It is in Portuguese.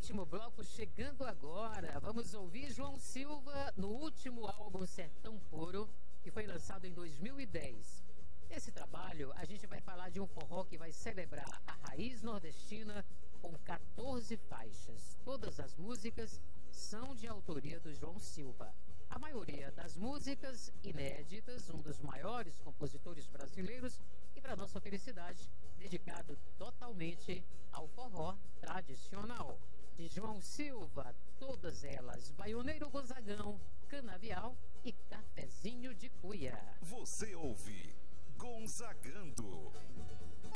último bloco chegando agora. Vamos ouvir João Silva no último álbum Sertão Puro, que foi lançado em 2010. Nesse trabalho, a gente vai falar de um forró que vai celebrar a raiz nordestina com 14 faixas. Todas as músicas são de autoria do João Silva. A maioria das músicas inéditas, um dos maiores compositores brasileiros e, para nossa felicidade, dedicado totalmente ao forró tradicional. De João Silva, todas elas, Baioneiro Gonzagão, Canavial e Cafezinho de Cuia. Você ouve Gonzagando.